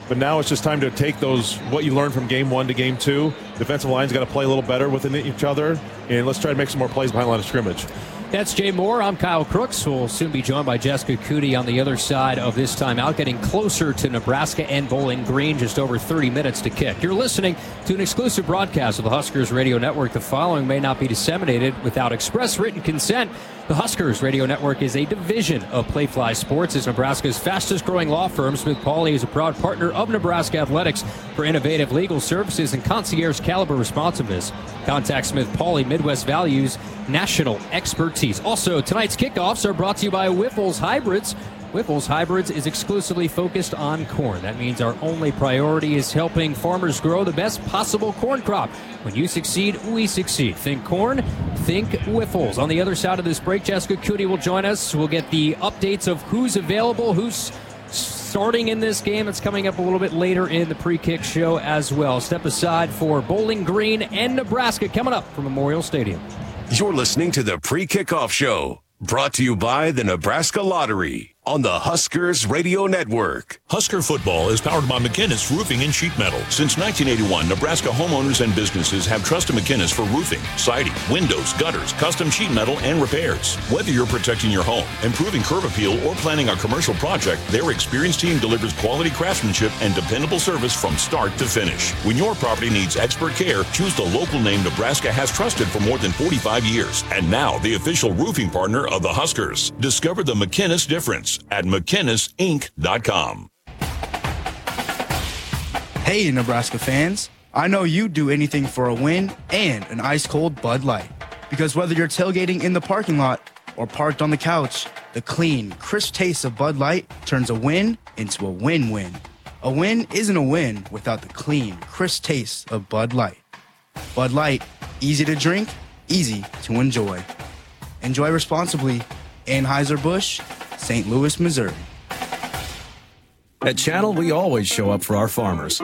But now it's just time to take what you learned from game 1 to game 2. Defensive line's got to play a little better within each other, and let's try to make some more plays behind the line of scrimmage. That's Jay Moore. I'm Kyle Crooks. We'll soon be joined by Jessica Cootie on the other side of this timeout, getting closer to Nebraska and Bowling Green, just over 30 minutes to kick. You're listening to an exclusive broadcast of the Huskers Radio Network. The following may not be disseminated without express written consent. The Huskers Radio Network is a division of Playfly Sports. It's Nebraska's fastest-growing law firm. Smith Pauley is a proud partner of Nebraska Athletics for innovative legal services and concierge-caliber responsiveness. Contact Smith Pauley. Midwest values national expertise. Also, tonight's kickoffs are brought to you by Wyffels Hybrids. Wyffels Hybrids is exclusively focused on corn. That means our only priority is helping farmers grow the best possible corn crop. When you succeed, we succeed. Think corn, think Wyffels. On the other side of this break, Jessica Cootie will join us. We'll get the updates of who's available, who's starting in this game. It's coming up a little bit later in the pre-kick show as well. Step aside for Bowling Green and Nebraska coming up from Memorial Stadium. You're listening to the Pre-Kickoff Show, brought to you by the Nebraska Lottery on the Huskers Radio Network. Husker football is powered by McInnes Roofing and Sheet Metal. Since 1981, Nebraska homeowners and businesses have trusted McInnes for roofing, siding, windows, gutters, custom sheet metal, and repairs. Whether you're protecting your home, improving curb appeal, or planning a commercial project, their experienced team delivers quality craftsmanship and dependable service from start to finish. When your property needs expert care, choose the local name Nebraska has trusted for more than 45 years. And now, the official roofing partner of the Huskers. Discover the McInnes difference at McInnesInc.com. Hey, Nebraska fans. I know you'd do anything for a win and an ice-cold Bud Light. Because whether you're tailgating in the parking lot or parked on the couch, the clean, crisp taste of Bud Light turns a win into a win-win. A win isn't a win without the clean, crisp taste of Bud Light. Bud Light, easy to drink, easy to enjoy. Enjoy responsibly. Anheuser-Busch, St. Louis, Missouri. At Channel, we always show up for our farmers.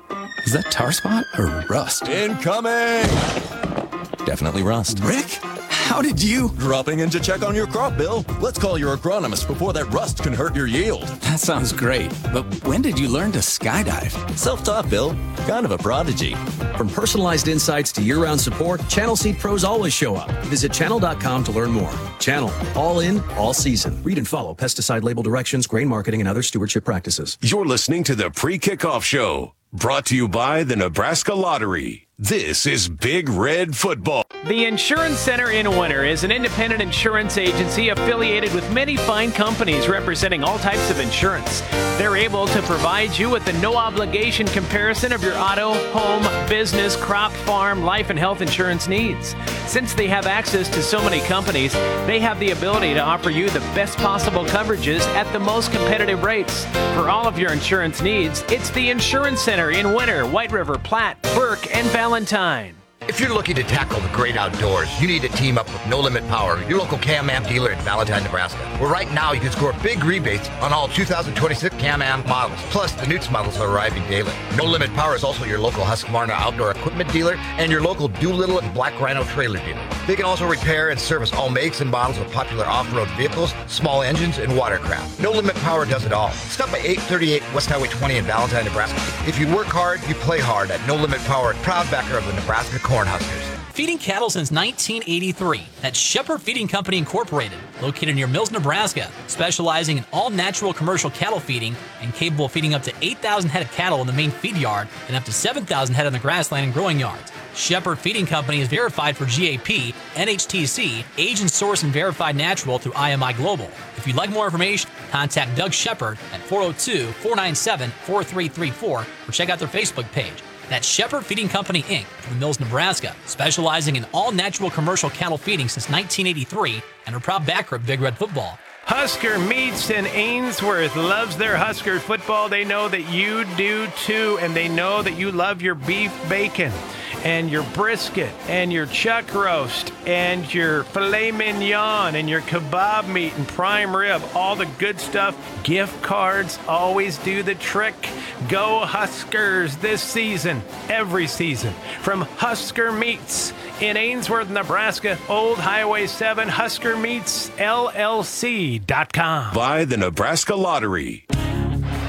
Is that tar spot or rust? Incoming! Definitely rust. Rick? How did you? Dropping in to check on your crop, Bill. Let's call your agronomist before that rust can hurt your yield. That sounds great. But when did you learn to skydive? Self-taught, Bill. Kind of a prodigy. From personalized insights to year-round support, Channel Seed pros always show up. Visit channel.com to learn more. Channel, all in, all season. Read and follow pesticide label directions, grain marketing, and other stewardship practices. You're listening to the Pre-Kickoff Show, brought to you by the Nebraska Lottery. This is Big Red Football. The Insurance Center in Winter is an independent insurance agency affiliated with many fine companies representing all types of insurance. They're able to provide you with a no-obligation comparison of your auto, home, business, crop, farm, life, and health insurance needs. Since they have access to so many companies, they have the ability to offer you the best possible coverages at the most competitive rates. For all of your insurance needs, it's the Insurance Center in Winter, White River, Platte, Burke, and Valentine. If you're looking to tackle the great outdoors, you need to team up with No Limit Power, your local Can-Am dealer in Valentine, Nebraska. Where right now you can score big rebates on all 2026 Can-Am models. Plus, the Newts models are arriving daily. No Limit Power is also your local Husqvarna outdoor equipment dealer and your local Doolittle and Black Rhino trailer dealer. They can also repair and service all makes and models of popular off-road vehicles, small engines, and watercraft. No Limit Power does it all. Stop by 838 West Highway 20 in Valentine, Nebraska. If you work hard, you play hard at No Limit Power, proud backer of the Nebraska Cornhuskers. Feeding cattle since 1983. That's Shepherd Feeding Company Incorporated, located near Mills, Nebraska, specializing in all-natural commercial cattle feeding and capable of feeding up to 8,000 head of cattle in the main feed yard and up to 7,000 head in the grassland and growing yards. Shepherd Feeding Company is verified for GAP, NHTC, Agent Source and Verified Natural through IMI Global. If you'd like more information, contact Doug Shepherd at 402-497-4334 or check out their Facebook page. That's Shepherd Feeding Company, Inc., from Mills, Nebraska, specializing in all-natural commercial cattle feeding since 1983 and a proud backer of Big Red football. Husker Meats in Ainsworth loves their Husker football. They know that you do too, and they know that you love your beef bacon and your brisket and your chuck roast and your filet mignon and your kebab meat and prime rib, all the good stuff. Gift cards always do the trick. Go Huskers this season, every season, from Husker Meats in Ainsworth, Nebraska, Old Highway 7, HuskerMeatsLLC.com. By the Nebraska Lottery.